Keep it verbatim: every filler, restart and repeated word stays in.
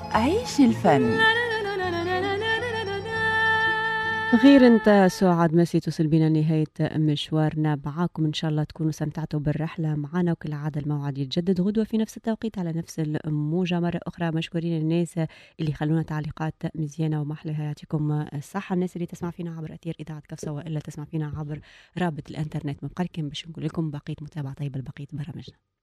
عيش الفن. غير انت سعاد مسي توصل بنا نهاية مشوارنا معاكم. ان شاء الله تكونوا استمتعتوا بالرحلة معنا، وكل عادة الموعد يتجدد غدوة في نفس التوقيت على نفس الموجة مرة أخرى. مشكورين الناس اللي خلونا تعليقات مزيانة ومحلها، يعطيكم الصحة. الناس اللي تسمع فينا عبر أثير إذاعة كفصة وإلا تسمع فينا عبر رابط الإنترنت، مبقى لكم باش نقول لكم بقية متابعة طيبة لبقية برامجنا.